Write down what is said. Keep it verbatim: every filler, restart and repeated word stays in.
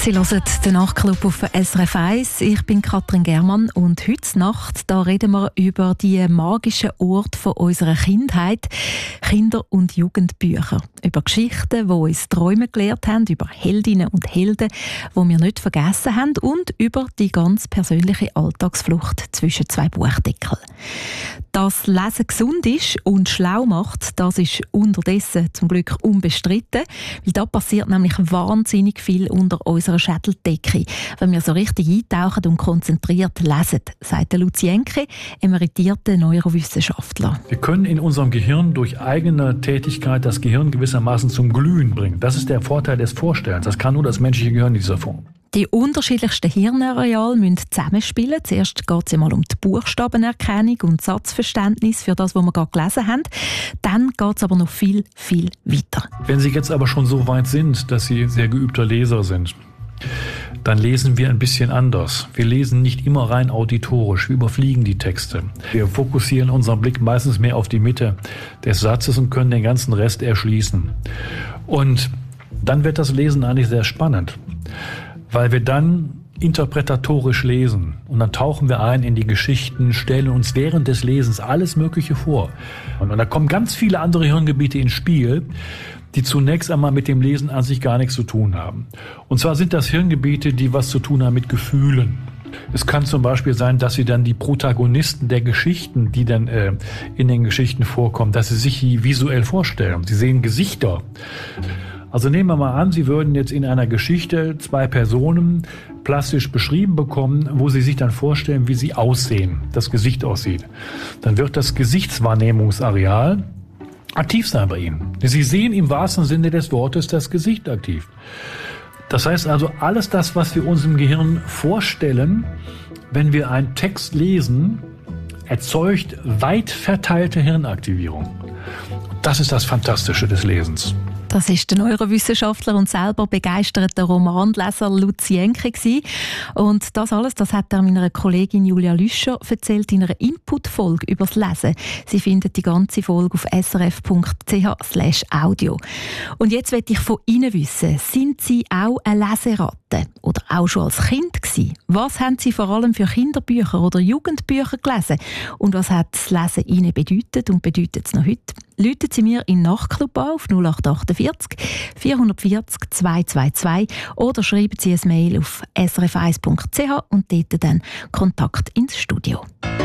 Sie hören den Nachtclub auf S R F eins. Ich bin Katrin Germann und heute Nacht da reden wir über die magischen Orte von unserer Kindheit, Kinder- und Jugendbücher. Über Geschichten, die uns Träume gelehrt haben, über Heldinnen und Helden, die wir nicht vergessen haben und über die ganz persönliche Alltagsflucht zwischen zwei Buchdeckeln. Dass Lesen gesund ist und schlau macht, das ist unterdessen zum Glück unbestritten, weil da passiert nämlich wahnsinnig viel unter unserer Schädeldecke, wenn wir so richtig eintauchen und konzentriert lesen, sagt Luzi Enke, emeritierter Neurowissenschaftler. Wir können in unserem Gehirn durch eigene Tätigkeit das Gehirn gewissermaßen zum Glühen bringen. Das ist der Vorteil des Vorstellens. Das kann nur das menschliche Gehirn in dieser Form. Die unterschiedlichsten Hirnareale müssen zusammenspielen. Zuerst geht es einmal um die Buchstabenerkennung und Satzverständnis für das, was wir gerade gelesen haben. Dann geht es aber noch viel, viel weiter. Wenn Sie jetzt aber schon so weit sind, dass Sie sehr geübter Leser sind, dann lesen wir ein bisschen anders. Wir lesen nicht immer rein auditorisch, wir überfliegen die Texte. Wir fokussieren unseren Blick meistens mehr auf die Mitte des Satzes und können den ganzen Rest erschließen. Und dann wird das Lesen eigentlich sehr spannend, weil wir dann interpretatorisch lesen und dann tauchen wir ein in die Geschichten, stellen uns während des Lesens alles Mögliche vor. Und da kommen ganz viele andere Hirngebiete ins Spiel, die zunächst einmal mit dem Lesen an sich gar nichts zu tun haben. Und zwar sind das Hirngebiete, die was zu tun haben mit Gefühlen. Es kann zum Beispiel sein, dass Sie dann die Protagonisten der Geschichten, die dann äh, in den Geschichten vorkommen, dass Sie sich die visuell vorstellen. Sie sehen Gesichter. Also nehmen wir mal an, Sie würden jetzt in einer Geschichte zwei Personen plastisch beschrieben bekommen, wo Sie sich dann vorstellen, wie sie aussehen, das Gesicht aussieht. Dann wird das Gesichtswahrnehmungsareal aktiv sein bei Ihnen. Sie sehen im wahrsten Sinne des Wortes das Gesicht aktiv. Das heißt also, alles das, was wir uns im Gehirn vorstellen, wenn wir einen Text lesen, erzeugt weit verteilte Hirnaktivierung. Das ist das Fantastische des Lesens. Das ist der Neurowissenschaftler und selber begeisterter Romanleser Luzi Enke. Und das alles, das hat er meiner Kollegin Julia Lüscher erzählt in einer Input-Folge über das Lesen. Sie findet die ganze Folge auf s r f punkt c h slash audio. Und jetzt möchte ich von Ihnen wissen, sind Sie auch eine Leseratte oder auch schon als Kind gewesen? Was haben Sie vor allem für Kinderbücher oder Jugendbücher gelesen? Und was hat das Lesen Ihnen bedeutet und bedeutet es noch heute? Rufen Sie mir in Nachtclub an auf null acht achtundvierzig vierhundertvierzig zweihundertzweiundzwanzig oder schreiben Sie ein Mail auf s r f eins punkt c h und dort dann Kontakt ins Studio.